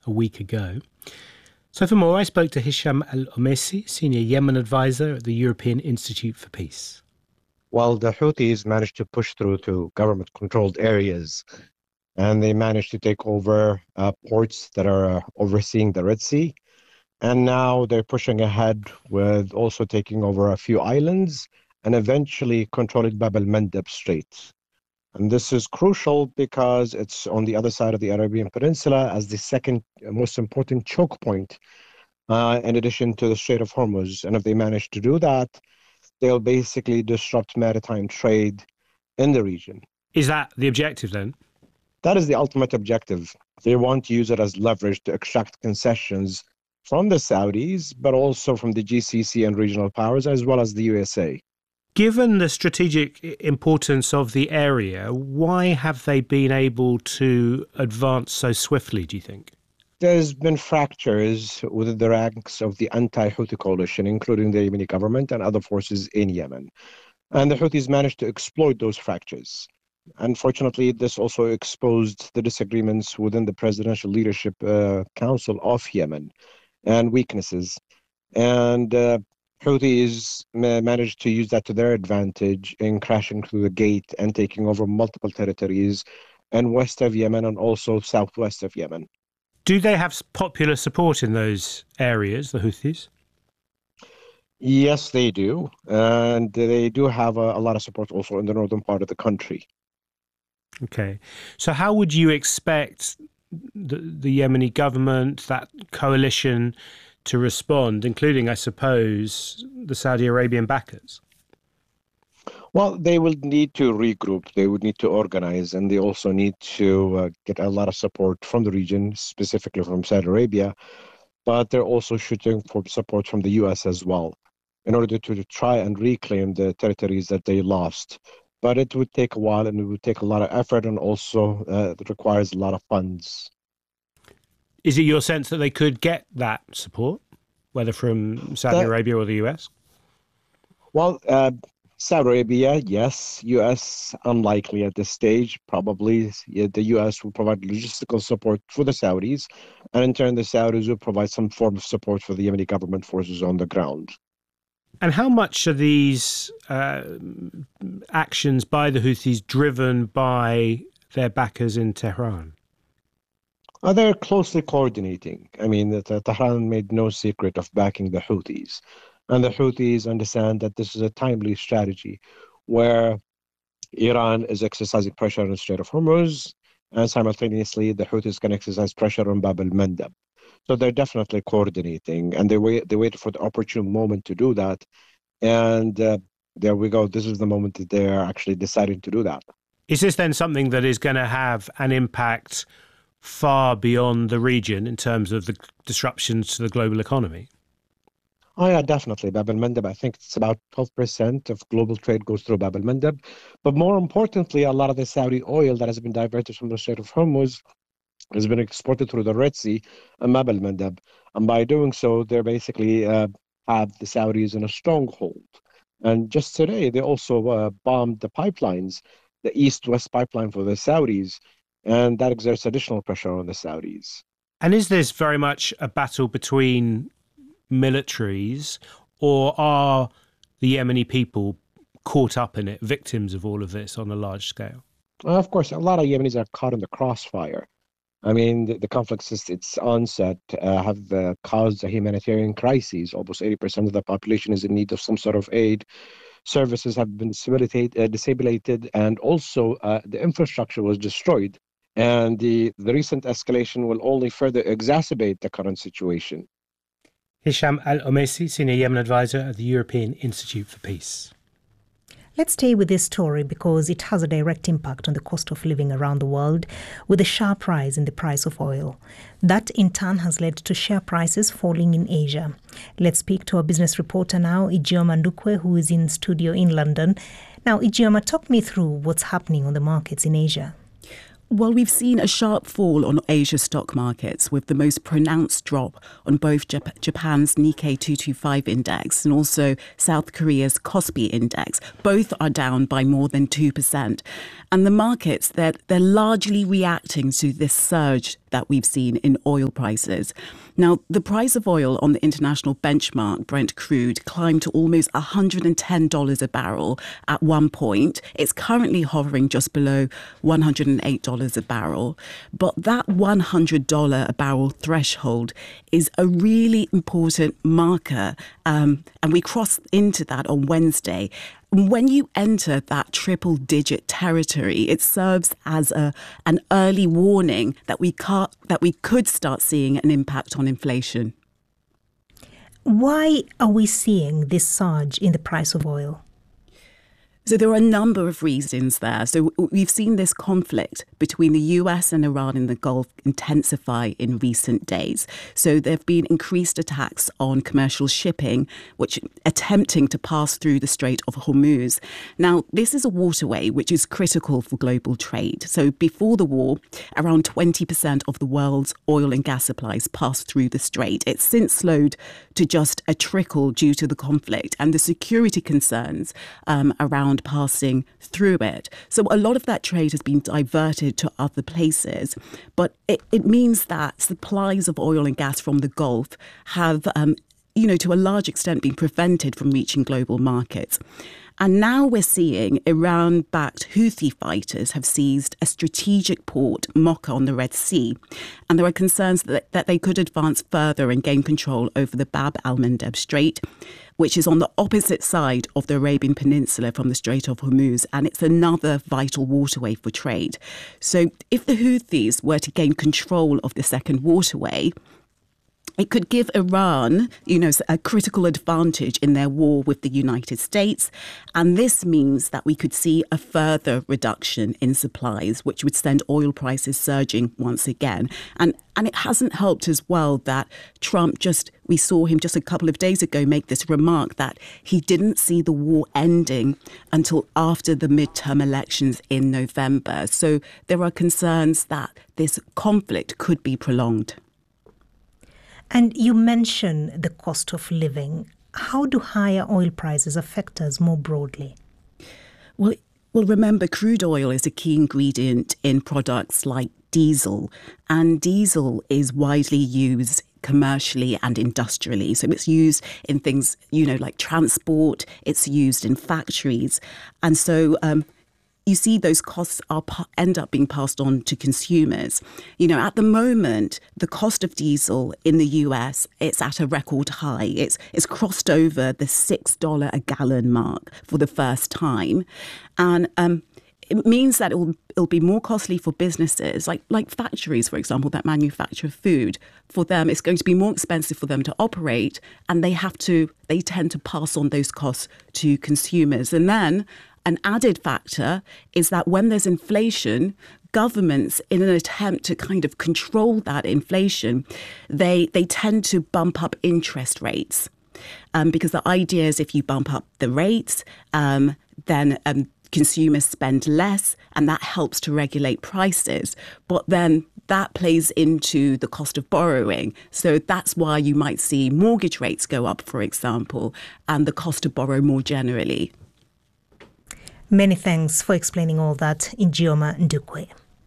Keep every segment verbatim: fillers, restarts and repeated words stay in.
a week ago. So for more, I spoke to Hisham Al-Omesi, Senior Yemen Advisor at the European Institute for Peace. Well, the Houthis managed to push through to government-controlled areas, and they managed to take over uh, ports that are uh, overseeing the Red Sea. And now they're pushing ahead with also taking over a few islands and eventually controlling Bab el-Mandeb Strait. And this is crucial because it's on the other side of the Arabian Peninsula as the second most important choke point, uh, in addition to the Strait of Hormuz. And if they manage to do that, they'll basically disrupt maritime trade in the region. Is that the objective then? That is the ultimate objective. They want to use it as leverage to extract concessions from the Saudis, but also from the G C C and regional powers, as well as the U S A. Given the strategic importance of the area, why have they been able to advance so swiftly, do you think? There's been fractures within the ranks of the anti-Houthi coalition, including the Yemeni government and other forces in Yemen. And the Houthis managed to exploit those fractures. Unfortunately, this also exposed the disagreements within the Presidential Leadership uh, Council of Yemen and weaknesses. And uh, Houthis ma- managed to use that to their advantage in crashing through the gate and taking over multiple territories in west of Yemen and also southwest of Yemen. Do they have popular support in those areas, the Houthis? Yes, they do. And they do have a, a lot of support also in the northern part of the country. Okay. So how would you expect the, the Yemeni government, that coalition, to respond, including, I suppose, the Saudi Arabian backers? Well, they will need to regroup. They would need to organize, and they also need to uh, get a lot of support from the region, specifically from Saudi Arabia. But they're also shooting for support from the U S as well, in order to, to try and reclaim the territories that they lost. But it would take a while, and it would take a lot of effort, and also uh, it requires a lot of funds. Is it your sense that they could get that support, whether from Saudi That, Arabia or the U S? well, uh, Saudi Arabia, yes. U S, unlikely at this stage. Probably yeah, the U S will provide logistical support for the Saudis, and in turn, the Saudis will provide some form of support for the Yemeni government forces on the ground. And how much are these uh, actions by the Houthis driven by their backers in Tehran? Uh, they're closely coordinating. I mean, that uh, Tehran made no secret of backing the Houthis. And the Houthis understand that this is a timely strategy where Iran is exercising pressure on the Strait of Hormuz, and simultaneously the Houthis can exercise pressure on Bab el-Mandeb. So they're definitely coordinating, and they wait, they wait for the opportune moment to do that. And uh, there we go. This is the moment that they're actually deciding to do that. Is this then something that is going to have an impact far beyond the region in terms of the disruptions to the global economy? Oh, yeah, definitely. Bab el-Mandeb, I think it's about twelve percent of global trade goes through Bab el-Mandeb. But more importantly, a lot of the Saudi oil that has been diverted from the Strait of Hormuz has been exported through the Red Sea and Bab el-Mandeb. And by doing so, they're basically uh, have the Saudis in a stronghold. And just today, they also uh, bombed the pipelines, the east-west pipeline for the Saudis, and that exerts additional pressure on the Saudis. And is this very much a battle between militaries, or are the Yemeni people caught up in it, victims of all of this on a large scale? Well, of course, a lot of Yemenis are caught in the crossfire. I mean, the, the conflict since its onset uh, have uh, caused a humanitarian crisis. Almost eighty percent of the population is in need of some sort of aid. Services have been uh, disabled, and also uh, the infrastructure was destroyed. And the, the recent escalation will only further exacerbate the current situation. Hisham Al-Omesi, Senior Yemen Advisor at the European Institute for Peace. Let's stay with this story because it has a direct impact on the cost of living around the world, with a sharp rise in the price of oil. That in turn has led to share prices falling in Asia. Let's speak to our business reporter now, Ijeoma Ndukwe, who is in studio in London. Now, Ijeoma, talk me through what's happening on the markets in Asia. Well, we've seen a sharp fall on Asia stock markets, with the most pronounced drop on both Jap- Japan's Nikkei two twenty-five index and also South Korea's Kospi index. Both are down by more than two percent. And the markets, they're, they're largely reacting to this surge that we've seen in oil prices. Now, the price of oil on the international benchmark, Brent crude, climbed to almost one hundred ten dollars a barrel at one point. It's currently hovering just below one hundred eight dollars a barrel. But that one hundred dollars a barrel threshold is a really important marker. Um, and we crossed into that on Wednesday. When you enter that triple digit territory, it serves as a an early warning that we can't, that we could start seeing an impact on inflation. Why are we seeing this surge in the price of oil? So there are a number of reasons there. So we've seen this conflict between the U S and Iran in the Gulf intensify in recent days. So there have been increased attacks on commercial shipping, which attempting to pass through the Strait of Hormuz. Now, this is a waterway which is critical for global trade. So before the war, around twenty percent of the world's oil and gas supplies passed through the strait. It's since slowed to just a trickle due to the conflict and the security concerns um, around passing through it. So a lot of that trade has been diverted to other places, but it, it means that supplies of oil and gas from the Gulf have, um, you know, to a large extent been prevented from reaching global markets. And now we're seeing Iran-backed Houthi fighters have seized a strategic port, Mocha, on the Red Sea. And there are concerns that, that they could advance further and gain control over the Bab al-Mandeb Strait, which is on the opposite side of the Arabian Peninsula from the Strait of Hormuz. And it's another vital waterway for trade. So if the Houthis were to gain control of the second waterway, it could give Iran, you know, a critical advantage in their war with the United States. And this means that we could see a further reduction in supplies, which would send oil prices surging once again. And and it hasn't helped as well that Trump just, we saw him just a couple of days ago make this remark that he didn't see the war ending until after the midterm elections in November. So there are concerns that this conflict could be prolonged. And you mentioned the cost of living. How do higher oil prices affect us more broadly? Well, well, remember, crude oil is a key ingredient in products like diesel, and diesel is widely used commercially and industrially. So it's used in things, you know, like transport, it's used in factories. And so um, you see those costs are end up being passed on to consumers. You know, at the moment, the cost of diesel in the U S, it's at a record high. It's it's crossed over the six dollars a gallon mark for the first time. And um, it means that it will, it'll be more costly for businesses, like, like factories, for example, that manufacture food. For them, it's going to be more expensive for them to operate, and they have to, they tend to pass on those costs to consumers. And then an added factor is that when there's inflation, governments, in an attempt to kind of control that inflation, they they tend to bump up interest rates. Um, because the idea is if you bump up the rates, um, then um, consumers spend less, and that helps to regulate prices. But then that plays into the cost of borrowing. So that's why you might see mortgage rates go up, for example, and the cost to borrow more generally. Many thanks for explaining all that, Ijeoma Ndukwe.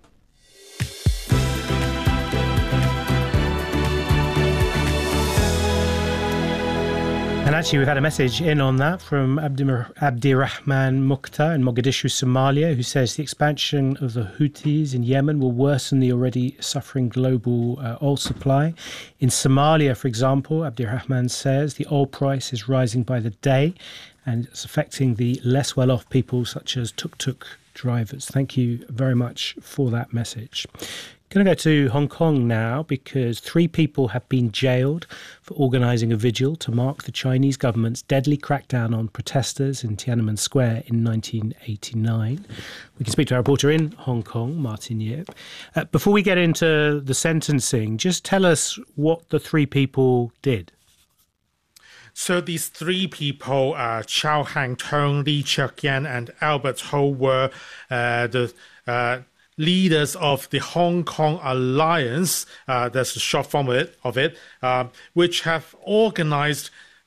And actually, we've had a message in on that from Abdir- Abdirahman Mukhtar in Mogadishu, Somalia, who says the expansion of the Houthis in Yemen will worsen the already suffering global uh, oil supply. In Somalia, for example, Abdirahman says the oil price is rising by the day, and it's affecting the less well-off people such as tuk-tuk drivers. Thank you very much for that message. Going to go to Hong Kong now because three people have been jailed for organising a vigil to mark the Chinese government's deadly crackdown on protesters in Tiananmen Square in nineteen eighty-nine. We can speak to our reporter in Hong Kong, Martin Yip. Uh, before we get into the sentencing, just tell us what the three people did. So these three people, uh, Chow Hang-tung, Lee Cheuk-yan, and Albert Ho, were uh, the uh, leaders of the Hong Kong Alliance, uh, that's the short form of it, of it uh, which have organized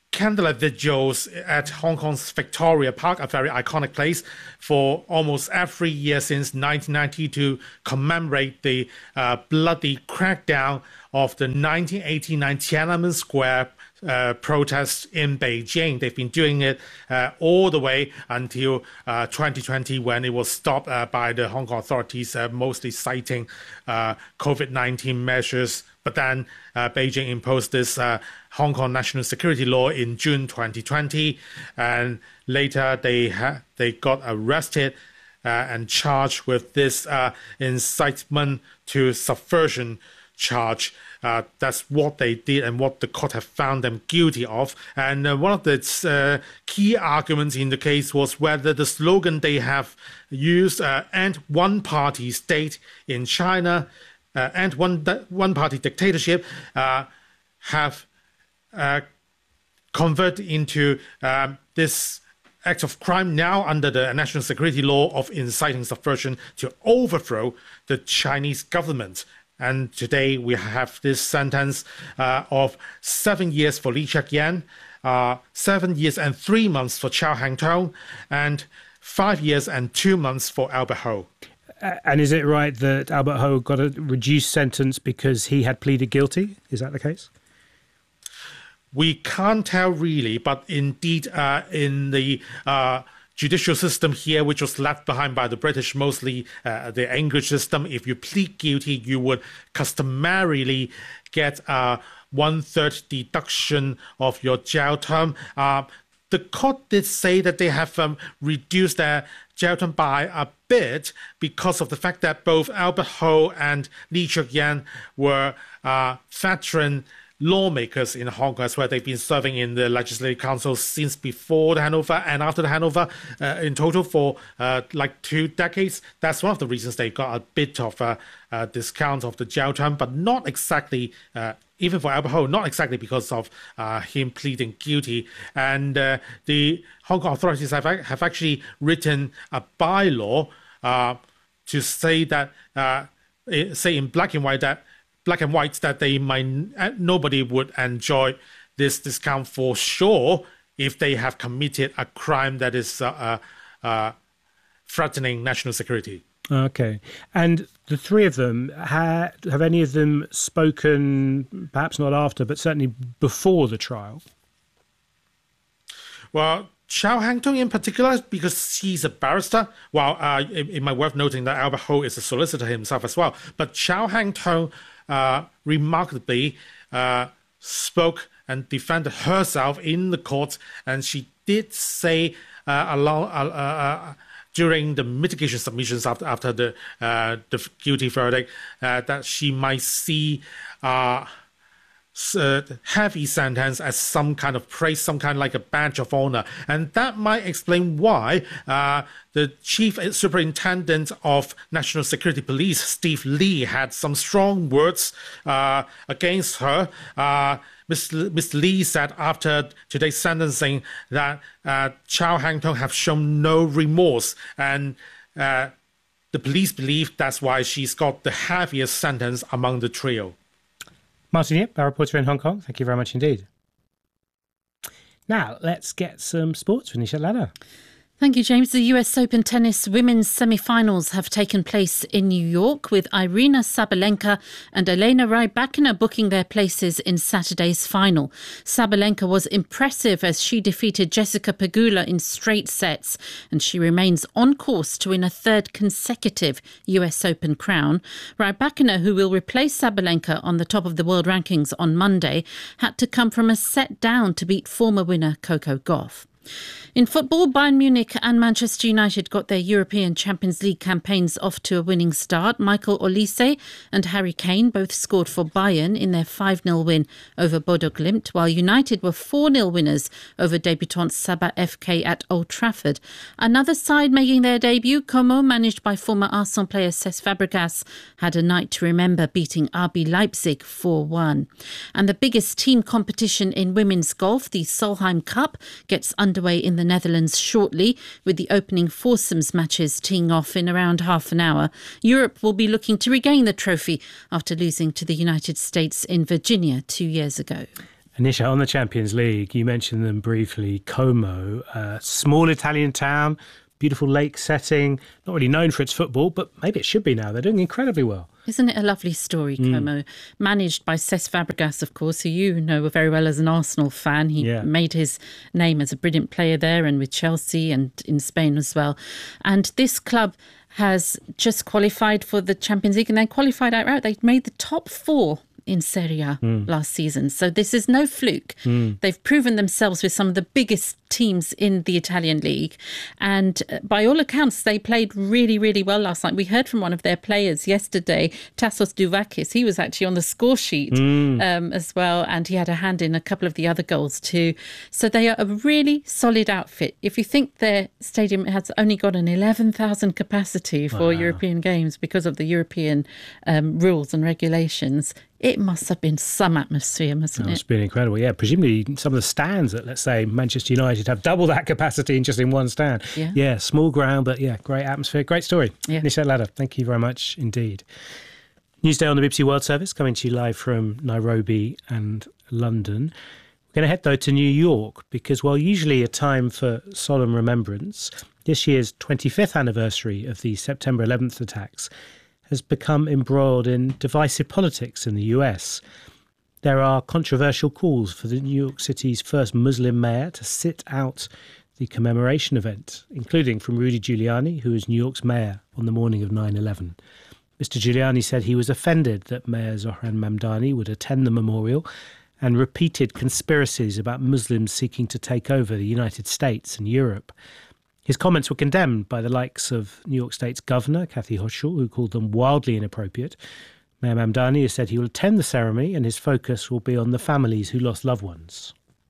candlelight vigils at Hong Kong's Victoria Park, a very iconic place, for almost every year since nineteen ninety to commemorate the uh, bloody crackdown of the nineteen eighty-nine Tiananmen Square uh, protests in Beijing. They've been doing it uh, all the way until uh, twenty twenty, when it was stopped uh, by the Hong Kong authorities, uh, mostly citing uh, COVID nineteen measures. But then uh, Beijing imposed this uh, Hong Kong national security law in June twenty twenty, and later they ha- they got arrested uh, and charged with this uh, incitement to subversion charge. Uh, that's what they did and what the court have found them guilty of. And uh, one of the uh, key arguments in the case was whether the slogan they have used, uh, "End one-party state in China," uh, "End one one-party dictatorship," uh, have uh, converted into um, this act of crime now under the national security law of inciting subversion to overthrow the Chinese government. And today we have this sentence uh, of seven years for Lee Cheuk-yan, uh, seven years and three months for Chow Hang-tung, and five years and two months for Albert Ho. And is it right that Albert Ho got a reduced sentence because he had pleaded guilty? Is that the case? We can't tell really, but indeed uh, in the uh, judicial system here, which was left behind by the British, mostly uh, the English system, if you plead guilty, you would customarily get a one-third deduction of your jail term. Uh, the court did say that they have um, reduced their jail term by a bit because of the fact that both Albert Ho and Lee Cheuk-yan were uh, veteran lawmakers in Hong Kong as well. They've been serving in the Legislative Council since before the handover and after the handover, uh, in total for uh, like two decades. That's one of the reasons they got a bit of a, a discount of the jail term, but not exactly, uh, even for Albert Ho, not exactly because of uh, him pleading guilty. And uh, the Hong Kong authorities have, have actually written a bylaw uh, to say that, uh, say in black and white, that black and white that they might nobody would enjoy this discount for sure if they have committed a crime that is uh, uh, threatening national security. Okay. And the three of them, ha- have any of them spoken, perhaps not after, but certainly before the trial? Well, Chow Hang-tung in particular, because he's a barrister, while uh, it, it might worth noting that Albert Ho is a solicitor himself as well. But Chow Hang-tung Uh, remarkably uh, spoke and defended herself in the court, and she did say uh, along, uh, uh, during the mitigation submissions after, after the, uh, the guilty verdict uh, that she might see uh, Uh, heavy sentence as some kind of praise, some kind of like a badge of honor. And that might explain why uh, the chief superintendent of National Security Police, Steve Lee, had some strong words uh, against her. Uh, Mister Lee said after today's sentencing that uh, Chow Hang-tung have shown no remorse, and uh, the police believe that's why she's got the heaviest sentence among the trio. Martin Yip, our reporter in Hong Kong, thank you very much indeed. Now, let's get some sports with Nishat Ladha. Thank you, James. The U S Open tennis women's semi-finals have taken place in New York, with Irina Sabalenka and Elena Rybakina booking their places in Saturday's final. Sabalenka was impressive as she defeated Jessica Pegula in straight sets, and she remains on course to win a third consecutive U S Open crown. Rybakina, who will replace Sabalenka on the top of the world rankings on Monday, had to come from a set down to beat former winner Coco Gauff. In football, Bayern Munich and Manchester United got their European Champions League campaigns off to a winning start. Michael Olise and Harry Kane both scored for Bayern in their five nil win over Bodo Glimt, while United were four nil winners over debutant Sabah F K at Old Trafford. Another side making their debut, Como, managed by former Arsenal player Cesc Fabregas, had a night to remember, beating R B Leipzig four one. And the biggest team competition in women's golf, the Solheim Cup, gets underway in the Netherlands shortly, with the opening foursomes matches teeing off in around half an hour. Europe will be looking to regain the trophy after losing to the United States in Virginia two years ago. Anisha, on the Champions League, you mentioned them briefly. Como, a small Italian town, beautiful lake setting, not really known for its football, but maybe it should be now. They're doing incredibly well. Isn't it a lovely story, Mm. Como? Managed by Cesc Fabregas, of course, who you know very well as an Arsenal fan. He Yeah. made his name as a brilliant player there and with Chelsea and in Spain as well. And this club has just qualified for the Champions League, and they qualified outright. They made the top four in Serie A Mm. last season. So this is no fluke. Mm. They've proven themselves with some of the biggest teams in the Italian league. And uh, by all accounts, they played really, really well last night. We heard from one of their players yesterday, Tassos Duvakis. He was actually on the score sheet Mm. um, as well. And he had a hand in a couple of the other goals too. So they are a really solid outfit. If you think their stadium has only got an eleven thousand capacity for Wow. European games because of the European um, rules and regulations, it must have been some atmosphere, mustn't Oh, it? it's been incredible. Yeah, presumably some of the stands at, let's say, Manchester United have double that capacity in just in one stand. Yeah. Yeah, small ground, but yeah, great atmosphere. Great story. Yeah. Nishat Ladha, thank you very much indeed. Newsday on the B B C World Service, coming to you live from Nairobi and London. We're going to head, though, to New York, because while usually a time for solemn remembrance, this year's twenty-fifth anniversary of the September eleventh attacks has become embroiled in divisive politics in the U S. There are controversial calls for the New York City's first Muslim mayor to sit out the commemoration event, including from Rudy Giuliani, who was New York's mayor on the morning of nine eleven. Mister Giuliani said he was offended that Mayor Zohran Mamdani would attend the memorial and repeated conspiracies about Muslims seeking to take over the United States and Europe. His comments were condemned by the likes of New York State's governor, Kathy Hochul, who called them wildly inappropriate. Mayor Mamdani has said he will attend the ceremony and his focus will be on the families who lost loved ones.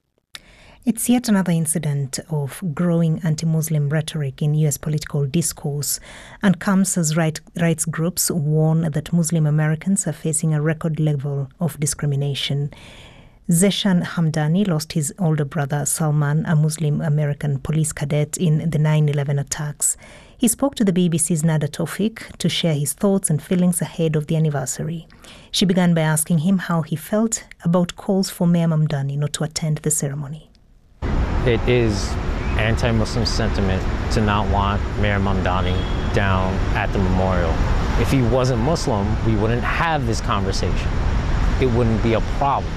It's yet another incident of growing anti-Muslim rhetoric in U S political discourse, and comes as right, rights groups warn that Muslim Americans are facing a record level of discrimination. Zeshan Hamdani lost his older brother Salman, a Muslim American police cadet, in the nine eleven attacks. He spoke to the B B C's Nada Tawfiq to share his thoughts and feelings ahead of the anniversary. She began by asking him how he felt about calls for Mayor Mamdani not to attend the ceremony. It is anti-Muslim sentiment to not want Mayor Mamdani down at the memorial. If he wasn't Muslim, we wouldn't have this conversation. It wouldn't be a problem.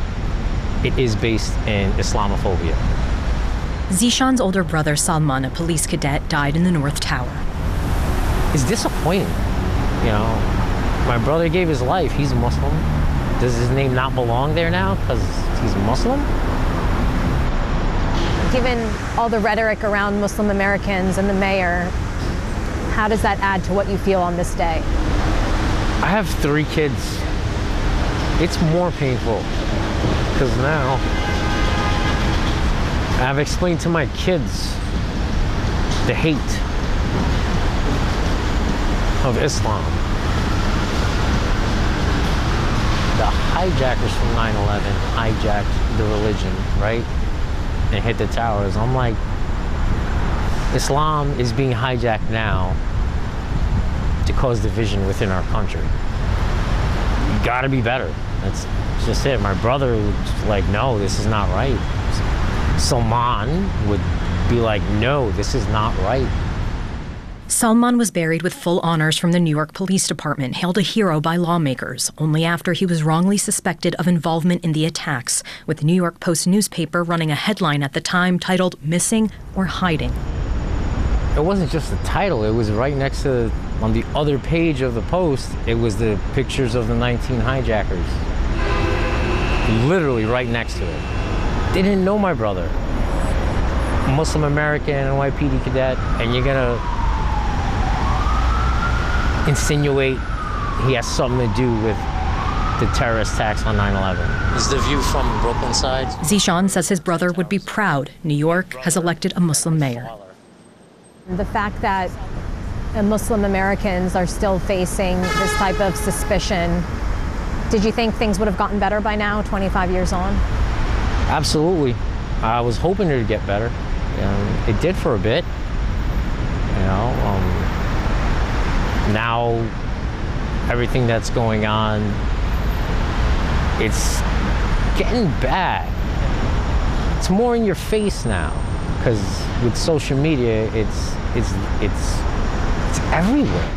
It is based in Islamophobia. Zishan's older brother Salman, a police cadet, died in the North Tower. It's disappointing. You know, my brother gave his life. He's a Muslim. Does his name not belong there now because he's a Muslim? Given all the rhetoric around Muslim Americans and the mayor, how does that add to what you feel on this day? I have three kids. It's more painful because now I've explained to my kids the hate of Islam. The hijackers from nine eleven hijacked the religion, right? And hit the towers. I'm like, Islam is being hijacked now to cause division within our country. You gotta be better. That's just it. My brother was like, no, this is not right. Salman would be like, no, this is not right. Salman was buried with full honors from the New York Police Department, hailed a hero by lawmakers, only after he was wrongly suspected of involvement in the attacks, with the New York Post newspaper running a headline at the time titled Missing or Hiding. It wasn't just the title, it was right next to, on the other page of the Post, it was the pictures of the nineteen hijackers. Literally right next to it. They didn't know my brother. Muslim American N Y P D cadet, and you're gonna insinuate he has something to do with the terrorist attacks on nine eleven. Is the view from Brooklyn side? Zishan says his brother would be proud New York has elected a Muslim mayor. The fact that uh, Muslim Americans are still facing this type of suspicion, did you think things would have gotten better by now, twenty-five years on? Absolutely. I was hoping it would get better. Um, it did for a bit. You know, um, now everything that's going on, it's getting bad. It's more in your face now, because with social media, it's it's it's it's everywhere.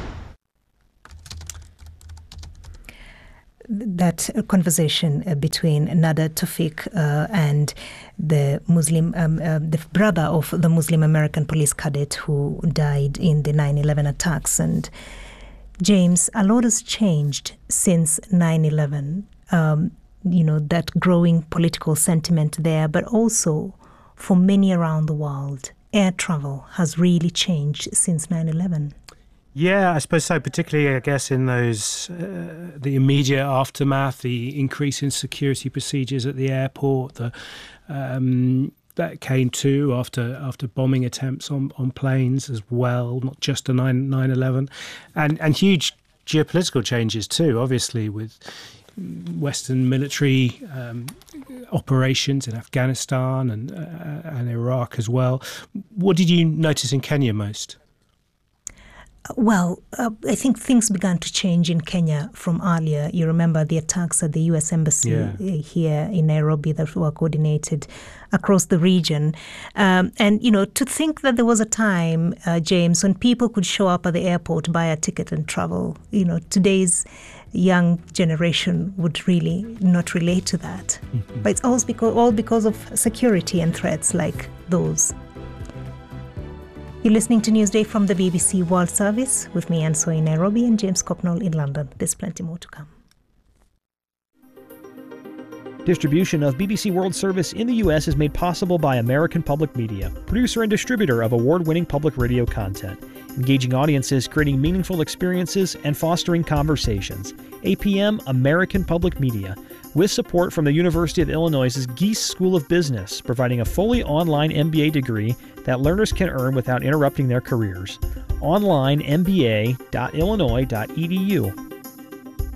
That conversation between Nada Tawfiq uh, and the Muslim, um, uh, the brother of the Muslim American police cadet who died in the nine eleven attacks. And James, a lot has changed since nine eleven. Um, you know, that growing political sentiment there, but also for many around the world, air travel has really changed since nine eleven. Yeah, I suppose so, particularly, I guess, in those, uh, the immediate aftermath, the increase in security procedures at the airport, the um, that came too after after bombing attempts on, on planes as well, not just the nine eleven, and, and huge geopolitical changes too, obviously, with Western military um, operations in Afghanistan and, uh, and Iraq as well. What did you notice in Kenya most? Well, uh, I think things began to change in Kenya from earlier. You remember the attacks at the U S Embassy yeah. here in Nairobi that were coordinated across the region. Um, and, you know, to think that there was a time, uh, James, when people could show up at the airport, buy a ticket and travel. You know, today's young generation would really not relate to that. Mm-hmm. But it's all because, all because of security and threats like those. You're listening to Newsday from the B B C World Service with me, Anso, in Nairobi, and James Copnall in London. There's plenty more to come. Distribution of B B C World Service in the U S is made possible by American Public Media, producer and distributor of award-winning public radio content, engaging audiences, creating meaningful experiences, and fostering conversations. A P M American Public Media, with support from the University of Illinois' Gies School of Business, providing a fully online M B A degree that learners can earn without interrupting their careers. Online m b a dot illinois dot e d u.